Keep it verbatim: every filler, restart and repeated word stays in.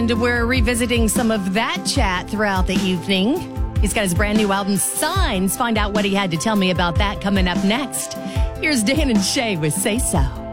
And we're revisiting some of that chat throughout the evening. He's got his brand new album, Signs. Find out what he had to tell me about that coming up next. Here's Dan and Shay with Say So.